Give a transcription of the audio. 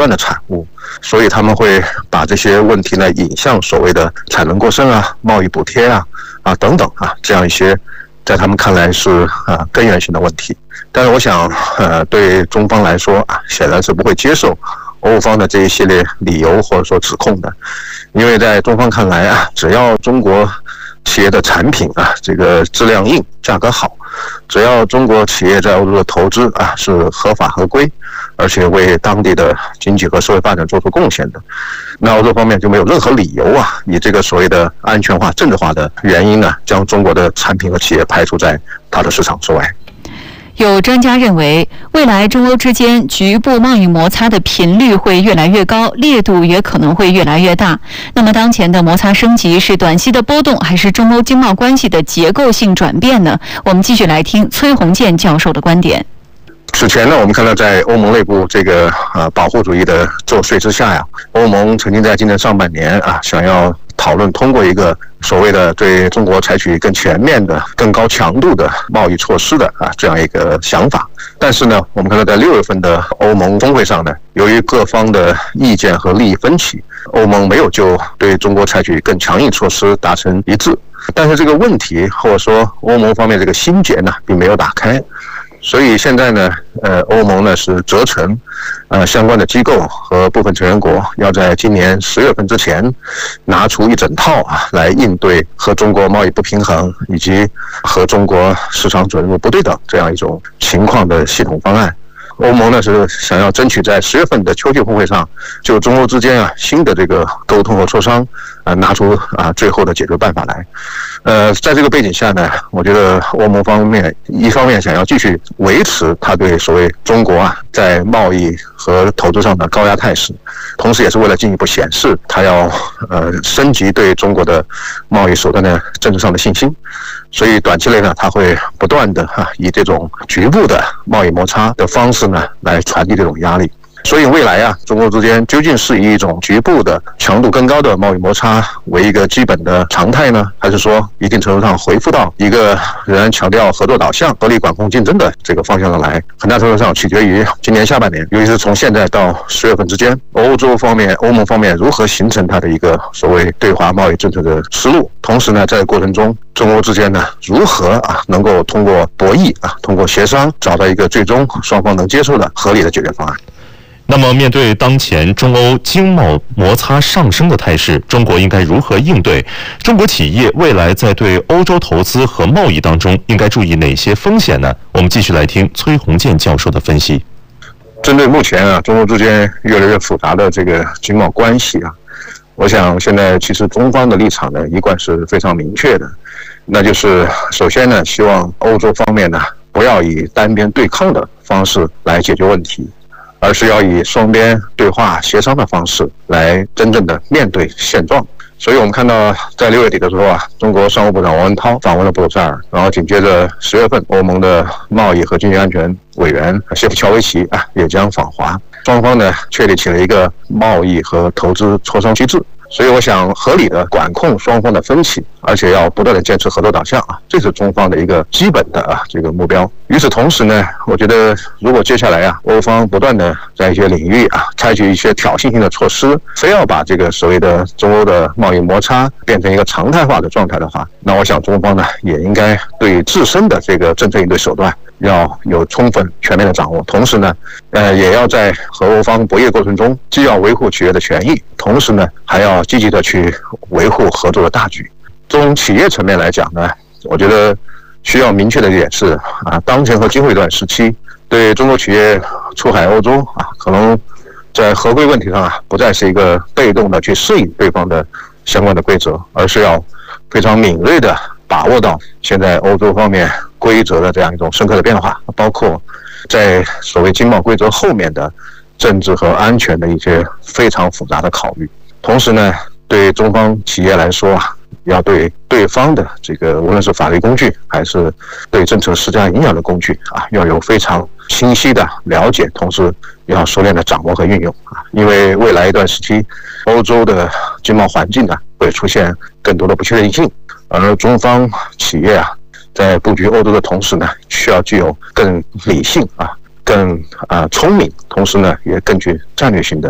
段的产物，所以他们会把这些问题呢引向所谓的产能过剩啊、贸易补贴啊等等这样一些在他们看来是根源性的问题。但是我想对中方来说显然是不会接受欧方的这一系列理由或者说指控的，因为在中方看来只要中国企业的产品这个质量硬、价格好，只要中国企业在欧洲的投资是合法合规，而且为当地的经济和社会发展做出贡献的，那欧洲方面就没有任何理由以这个所谓的安全化、政治化的原因将中国的产品和企业排除在它的市场之外。 有专家认为，未来中欧之间局部贸易摩擦的频率会越来越高，烈度也可能会越来越大。那么当前的摩擦升级是短期的波动，还是中欧经贸关系的结构性转变呢？我们继续来听崔洪建教授的观点。 此前呢，我们看到在欧盟内部这个保护主义的作祟之下欧盟曾经在今年上半年想要讨论通过一个所谓的对中国采取更全面的、更高强度的贸易措施的这样一个想法。但是呢，我们看到在6月份的欧盟峰会上呢，由于各方的意见和利益分歧，欧盟没有就对中国采取更强硬措施达成一致。但是这个问题或者说欧盟方面这个心结呢，并没有打开。所以现在呢，欧盟呢是责成相关的机构和部分成员国要在今年10月份之前拿出一整套来应对和中国贸易不平衡以及和中国市场准入不对等这样一种情况的系统方案。欧盟呢是想要争取在10月份的秋季峰会上，就中欧之间新的这个沟通和磋商拿出最后的解决办法来。在这个背景下呢，我觉得欧盟方面一方面想要继续维持他对所谓中国在贸易和投资上的高压态势，同时也是为了进一步显示他要升级对中国的贸易手段的政治上的信心。所以短期内呢，他会不断的以这种局部的贸易摩擦的方式呢来传递这种压力。所以未来中国之间究竟是以一种局部的强度更高的贸易摩擦为一个基本的常态呢，还是说一定程度上回复到一个仍然强调合作导向、合理管控竞争的这个方向上来，很大程度上取决于今年下半年，尤其是从现在到10月份之间，欧盟方面如何形成它的一个所谓对华贸易政策的思路，同时呢，在过程中中欧之间呢如何能够通过博弈通过协商找到一个最终双方能接受的合理的解决方案。 那么面对当前中欧经贸摩擦上升的态势，中国应该如何应对？中国企业未来在对欧洲投资和贸易当中应该注意哪些风险呢？我们继续来听崔洪建教授的分析。 针对目前中欧之间越来越复杂的这个经贸关系我想现在其实中方的立场呢一贯是非常明确的，那就是首先呢，希望欧洲方面呢不要以单边对抗的方式来解决问题，而是要以双边对话协商的方式来真正的面对现状。所以我们看到在6月底的时候中国商务部长王文涛访问了布鲁塞尔，然后紧接着10月份欧盟的贸易和经济安全委员谢夫乔维奇也将访华，双方呢确立起了一个贸易和投资磋商机制。所以我想合理的管控双方的分歧，而且要不断的坚持合作导向这是中方的一个基本的这个目标。与此同时呢，我觉得如果接下来欧方不断的在一些领域采取一些挑衅性的措施，非要把这个所谓的中欧的贸易摩擦变成一个常态化的状态的话，那我想中方呢也应该对自身的这个政策应对手段要有充分全面的掌握，同时呢也要在和欧方博弈过程中，既要维护企业的权益，同时呢还要积极的去维护合作的大局。从企业层面来讲呢，我觉得需要明确的一点是当前和今后一段时期，对中国企业出海欧洲可能在合规问题上不再是一个被动的去适应对方的相关的规则，而是要非常敏锐的把握到现在欧洲方面规则的这样一种深刻的变化，包括在所谓经贸规则后面的政治和安全的一些非常复杂的考虑。同时呢，对中方企业来说要对对方的这个无论是法律工具还是对政策施加影响的工具要有非常清晰的了解，同时要熟练的掌握和运用因为未来一段时期欧洲的经贸环境会出现更多的不确定性，而中方企业在布局欧洲的同时呢，需要具有更理性更聪明，同时呢也更具战略性的